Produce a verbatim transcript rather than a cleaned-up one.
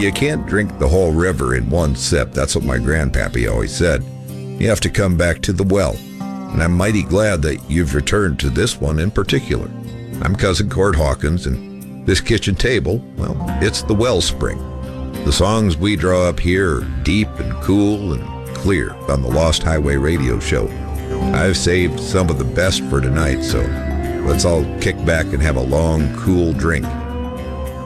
you can't drink the whole river in one sip. That's what my grandpappy always said. You have to come back to the well. And I'm mighty glad that you've returned to this one in particular. I'm Cousin Cord Hawkins, and this kitchen table, well, it's the wellspring. The songs we draw up here are deep and cool and clear on the Lost Highway Radio Show. I've saved some of the best for tonight, so let's all kick back and have a long, cool drink.